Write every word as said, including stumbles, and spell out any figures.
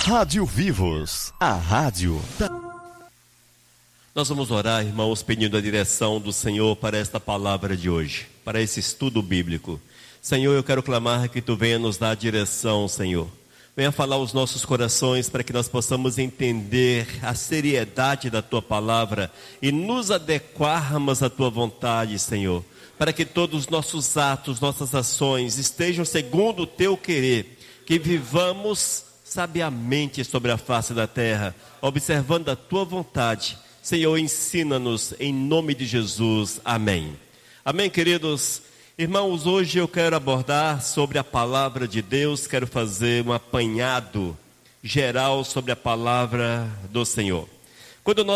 Rádio Vivos, a rádio da... Nós vamos orar, irmãos, pedindo a direção do Senhor para esta palavra de hoje, para esse estudo bíblico. Senhor, eu quero clamar que Tu venha nos dar a direção, Senhor. Venha falar aos nossos corações para que nós possamos entender a seriedade da Tua palavra e nos adequarmos à Tua vontade, Senhor. Para que todos os nossos atos, nossas ações estejam segundo o Teu querer. Que vivamos sabiamente sobre a face da terra, observando a Tua vontade. Senhor, ensina-nos em nome de Jesus. Amém. Amém, queridos irmãos. Hoje eu quero abordar sobre a palavra de Deus. Quero fazer um apanhado geral sobre a palavra do Senhor. Quando nós